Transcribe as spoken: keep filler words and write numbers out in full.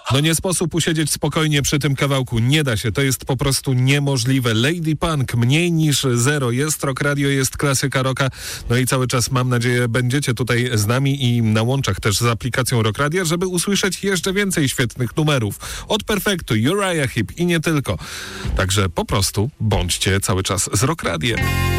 No nie sposób usiedzieć spokojnie przy tym kawałku. Nie da się. To jest po prostu niemożliwe. Lady Punk, mniej niż zero. Jest Rock Radio, jest klasyka rocka. No i cały czas, mam nadzieję, będziecie tutaj z nami i na łączach też z aplikacją Rock Radio, żeby usłyszeć jeszcze więcej świetnych numerów. Od Perfektu, Uriah Heep i nie tylko. Także po prostu bądźcie cały czas z Rock Radiem.